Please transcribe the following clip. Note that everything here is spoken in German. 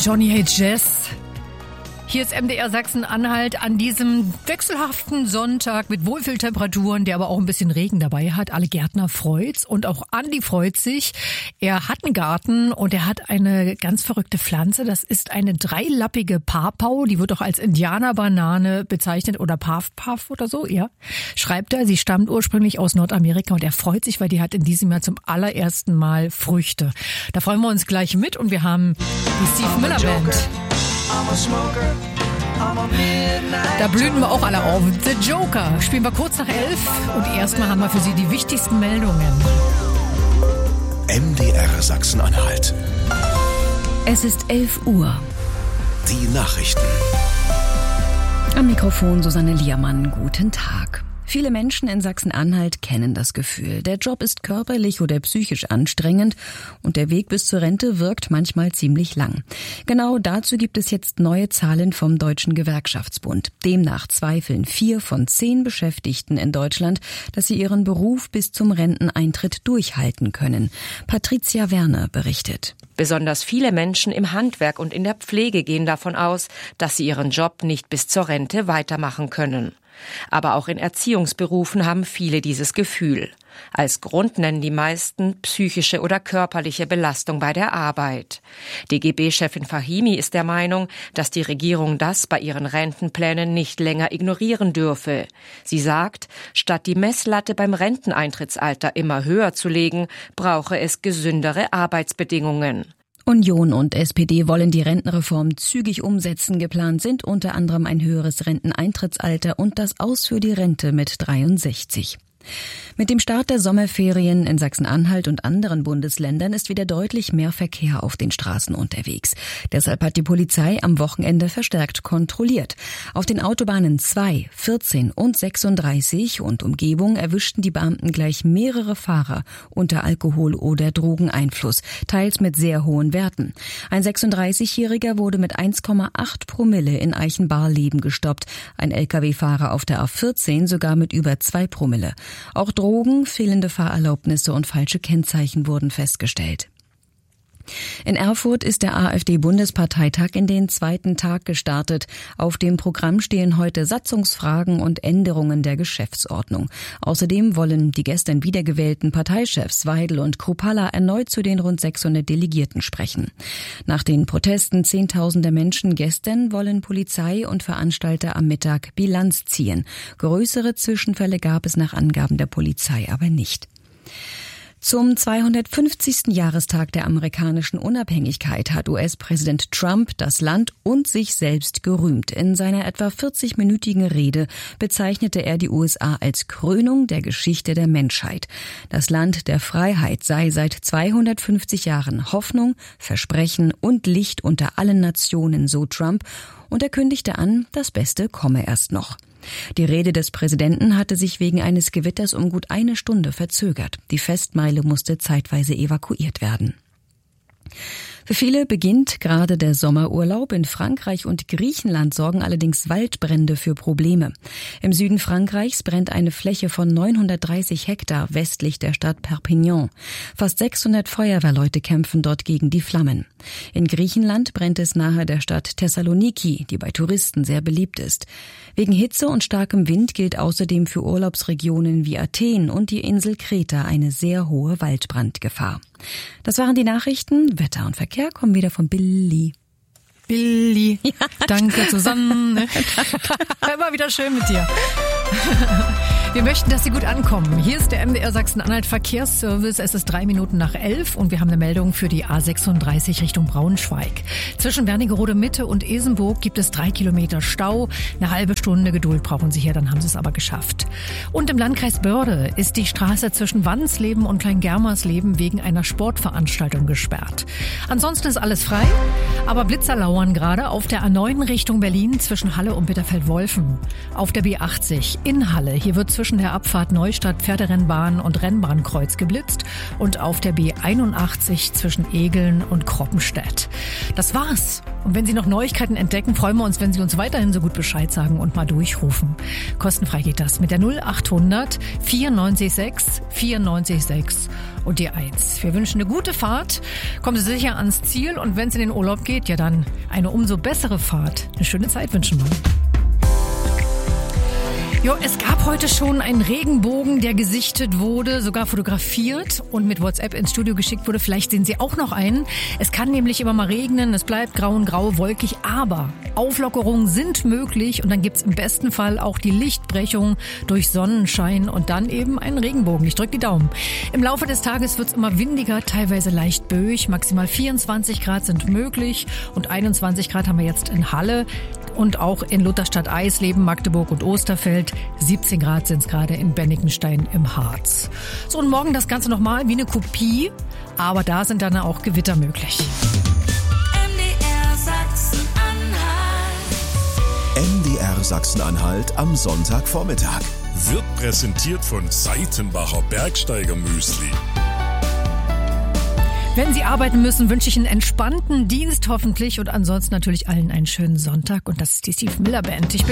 Johnny Hates Jazz. Hier ist MDR Sachsen-Anhalt an diesem wechselhaften Sonntag mit Wohlfühltemperaturen, der aber auch ein bisschen Regen dabei hat. Alle Gärtner freut's und auch Andi freut sich. Er hat einen Garten und er hat eine ganz verrückte Pflanze. Das ist eine dreilappige Pawpaw. Die wird auch als Indianerbanane bezeichnet oder Pawpaw oder so, ja. Schreibt er, sie stammt ursprünglich aus Nordamerika und er freut sich, weil die hat in diesem Jahr zum allerersten Mal Früchte. Da freuen wir uns gleich mit und wir haben die Steve Miller Band. Da blühen wir auch alle auf. The Joker spielen wir kurz nach 11 und erstmal haben wir für Sie die wichtigsten Meldungen. MDR Sachsen-Anhalt. Es ist 11 Uhr. Die Nachrichten. Am Mikrofon Susanne Liermann. Guten Tag. Viele Menschen in Sachsen-Anhalt kennen das Gefühl. Der Job ist körperlich oder psychisch anstrengend und der Weg bis zur Rente wirkt manchmal ziemlich lang. Genau dazu gibt es jetzt neue Zahlen vom Deutschen Gewerkschaftsbund. Demnach zweifeln 4 von 10 Beschäftigten in Deutschland, dass sie ihren Beruf bis zum Renteneintritt durchhalten können. Patricia Werner berichtet. Besonders viele Menschen im Handwerk und in der Pflege gehen davon aus, dass sie ihren Job nicht bis zur Rente weitermachen können. Aber auch in Erziehungsberufen haben viele dieses Gefühl. Als Grund nennen die meisten psychische oder körperliche Belastung bei der Arbeit. DGB-Chefin Fahimi ist der Meinung, dass die Regierung das bei ihren Rentenplänen nicht länger ignorieren dürfe. Sie sagt, statt die Messlatte beim Renteneintrittsalter immer höher zu legen, brauche es gesündere Arbeitsbedingungen. Union und SPD wollen die Rentenreform zügig umsetzen. Geplant sind unter anderem ein höheres Renteneintrittsalter und das Aus für die Rente mit 63. Mit dem Start der Sommerferien in Sachsen-Anhalt und anderen Bundesländern ist wieder deutlich mehr Verkehr auf den Straßen unterwegs. Deshalb hat die Polizei am Wochenende verstärkt kontrolliert. Auf den Autobahnen 2, 14 und 36 und Umgebung erwischten die Beamten gleich mehrere Fahrer unter Alkohol- oder Drogeneinfluss, teils mit sehr hohen Werten. Ein 36-Jähriger wurde mit 1,8 Promille in Eichenbarleben gestoppt, ein Lkw-Fahrer auf der A14 sogar mit über 2 Promille. Auch Drogen, fehlende Fahrerlaubnisse und falsche Kennzeichen wurden festgestellt. In Erfurt ist der AfD-Bundesparteitag in den zweiten Tag gestartet. Auf dem Programm stehen heute Satzungsfragen und Änderungen der Geschäftsordnung. Außerdem wollen die gestern wiedergewählten Parteichefs Weidel und Kruppalla erneut zu den rund 600 Delegierten sprechen. Nach den Protesten zehntausender Menschen gestern wollen Polizei und Veranstalter am Mittag Bilanz ziehen. Größere Zwischenfälle gab es nach Angaben der Polizei aber nicht. Zum 250. Jahrestag der amerikanischen Unabhängigkeit hat US-Präsident Trump das Land und sich selbst gerühmt. In seiner etwa 40-minütigen Rede bezeichnete er die USA als Krönung der Geschichte der Menschheit. Das Land der Freiheit sei seit 250 Jahren Hoffnung, Versprechen und Licht unter allen Nationen, so Trump, und er kündigte an, das Beste komme erst noch. Die Rede des Präsidenten hatte sich wegen eines Gewitters um gut eine Stunde verzögert. Die Festmeile musste zeitweise evakuiert werden. Für viele beginnt gerade der Sommerurlaub. In Frankreich und Griechenland sorgen allerdings Waldbrände für Probleme. Im Süden Frankreichs brennt eine Fläche von 930 Hektar westlich der Stadt Perpignan. Fast 600 Feuerwehrleute kämpfen dort gegen die Flammen. In Griechenland brennt es nahe der Stadt Thessaloniki, die bei Touristen sehr beliebt ist. Wegen Hitze und starkem Wind gilt außerdem für Urlaubsregionen wie Athen und die Insel Kreta eine sehr hohe Waldbrandgefahr. Das waren die Nachrichten. Wetter und Verkehr kommen wieder von Billy. Billy, ja. Danke Susanne. Immer wieder schön mit dir. Wir möchten, dass Sie gut ankommen. Hier ist der MDR Sachsen-Anhalt Verkehrsservice. Es ist 3 Minuten nach 11 und wir haben eine Meldung für die A36 Richtung Braunschweig. Zwischen Wernigerode Mitte und Isenburg gibt es 3 Kilometer Stau. Eine halbe Stunde Geduld brauchen Sie hier, dann haben Sie es aber geschafft. Und im Landkreis Börde ist die Straße zwischen Wannsleben und Kleingermersleben wegen einer Sportveranstaltung gesperrt. Ansonsten ist alles frei, aber Blitzer lauern gerade auf der A9 Richtung Berlin zwischen Halle und Bitterfeld-Wolfen. Auf der B80 in Halle. Hier wird zwischen zwischen der Abfahrt Neustadt-Pferderennbahn und Rennbahnkreuz geblitzt und auf der B81 zwischen Egeln und Kroppenstedt. Das war's. Und wenn Sie noch Neuigkeiten entdecken, freuen wir uns, wenn Sie uns weiterhin so gut Bescheid sagen und mal durchrufen. Kostenfrei geht das mit der 0800 94 6 und die 1. Wir wünschen eine gute Fahrt. Kommen Sie sicher ans Ziel und wenn es in den Urlaub geht, ja dann eine umso bessere Fahrt. Eine schöne Zeit wünschen wir. Jo, es gab heute schon einen Regenbogen, der gesichtet wurde, sogar fotografiert und mit WhatsApp ins Studio geschickt wurde. Vielleicht sehen Sie auch noch einen. Es kann nämlich immer mal regnen, es bleibt grau und grau, wolkig, aber Auflockerungen sind möglich und dann gibt's im besten Fall auch die Lichtbrechung durch Sonnenschein und dann eben einen Regenbogen. Ich drücke die Daumen. Im Laufe des Tages wird's immer windiger, teilweise leicht böig. Maximal 24 Grad sind möglich und 21 Grad haben wir jetzt in Halle. Und auch in Lutherstadt, Eisleben, Magdeburg und Osterfeld. 17 Grad sind es gerade in Bennigenstein im Harz. So, und morgen das Ganze nochmal wie eine Kopie, aber da sind dann auch Gewitter möglich. MDR Sachsen-Anhalt. MDR Sachsen-Anhalt am Sonntagvormittag. Wird präsentiert von Seitenbacher Bergsteiger-Müsli. Wenn Sie arbeiten müssen, wünsche ich einen entspannten Dienst hoffentlich und ansonsten natürlich allen einen schönen Sonntag. Und das ist die Steve Miller Band. Ich bin